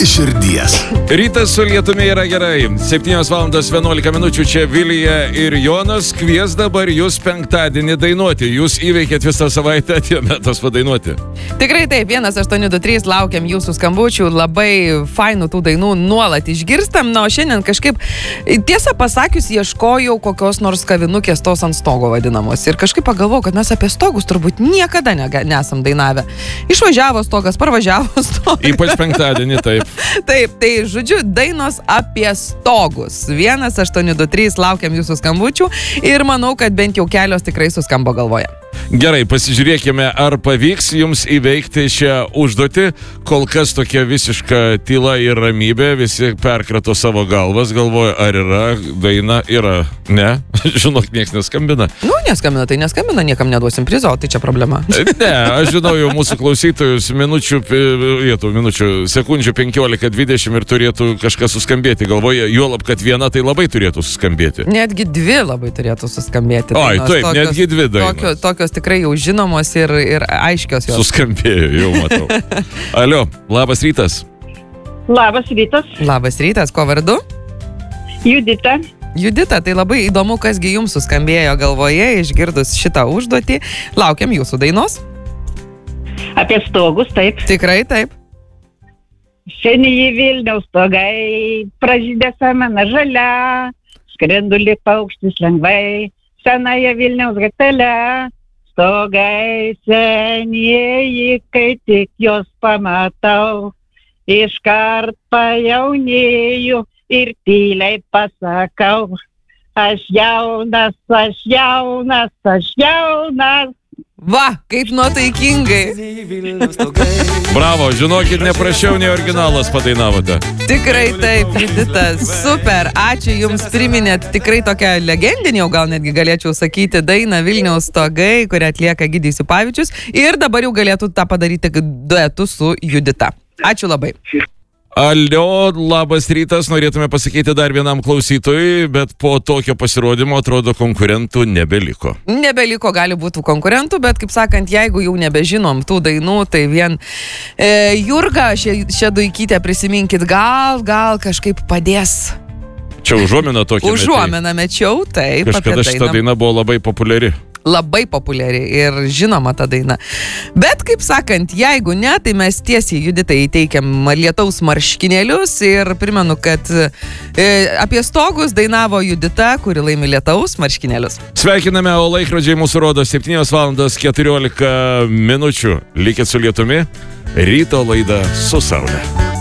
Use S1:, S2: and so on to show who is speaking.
S1: širdies.
S2: Rytas su lietumi yra gerai. 7:11 čia Vilija ir Jonas kvies dabar jūs penktadienį dainuoti. Jūs įveikėt visą savaitę, atėjo metas padainuoti.
S3: Tikrai taip, 1823 laukiam jūsų skambučių, labai fainų tų dainų nuolat išgirstam, o šiandien kažkaip, tiesą pasakius, ieškojau kokios nors kavinukės tos ant stogo vadinamos. Ir kažkaip pagalvojau, kad mes apie stogus turbūt niekada nesam dainavę. Išvažiavo stogas, parvažiavo stogas.
S2: Ypač penktadienį, taip.
S3: Taip, tai žodžiu, dainos apie stogus. 1823 laukiam jūsų skambučių ir manau, kad bent jau kelios tikrai suskambo galvoje.
S2: Gerai, pasižiūrėkime, ar pavyks jums įveikti šią užduotį. Kol kas tokia visiška tyla ir ramybė, visi perkrato savo galvas, galvoja, ar yra daina, yra. Ne, žinok, nieks neskambina.
S3: Neskambina, tai neskambina, niekam neduosim prizo, tai čia problema.
S2: Ne, aš žinau jau mūsų klausytojus sekundžių 15-20 ir turėtų kažkas suskambėti. Galvoja, juolab, kad viena tai labai turėtų suskambėti.
S3: Netgi dvi labai turėtų suskambėti.
S2: Oi, taip, netgi dvi dainos.
S3: Tokios tikrai jau žinomos ir aiškios jos.
S2: Suskambėjo, jau matau. Alio, labas rytas.
S4: Labas rytas.
S3: Labas rytas, ko vardu?
S4: Judita.
S3: Judita, tai labai įdomu, kasgi jums suskambėjo galvoje, išgirdus šitą užduotį. Laukiam jūsų dainos.
S4: Apie stogus, taip.
S3: Tikrai taip.
S4: Senieji Vilniaus stogai, pražydė samana žalia, skrendu lyg paukštis lengvai, senąją Vilniaus gatvelę. Stogai senieji, kai tik jos pamatau, iškart pajaunėju ir tyliai pasakau, aš jaunas, aš jaunas, aš jaunas.
S3: Va, kaip nuotaikingai.
S2: Bravo, žinokit, neprašiau, nei originalas padainavote.
S3: Tikrai taip, Judita, super, ačiū jums, priminėt tikrai tokią legendinį, jau gal netgi galėčiau sakyti, dainą Vilniaus stogai, kurią atlieka Egidijus Sipavičius ir dabar jau galėtų tą padaryti duetu su Judita. Ačiū labai.
S2: Alio, labas rytas, norėtume pasakyti dar vienam klausytojui, bet po tokio pasirodymo atrodo konkurentų nebeliko.
S3: Nebeliko, gali būti konkurentų, bet kaip sakant, jeigu jau nebežinom tų dainų, tai vien Jurga Šeduikytė prisiminkit, gal kažkaip padės.
S2: Čia užuomina tokia.
S3: Užuomina mečiau, taip.
S2: Kažkada šita daina buvo labai populiari.
S3: Labai populiari ir žinoma ta daina. Bet, kaip sakant, jeigu ne, tai mes tiesiai Juditai įteikiam lietaus marškinėlius ir primenu, kad apie stogus dainavo Judita, kuri laimi lietaus marškinėlius.
S2: Sveikiname, o laikrodžiai mūsų rodo 7:14 min. Likit su lietumi, ryto laida su Saule.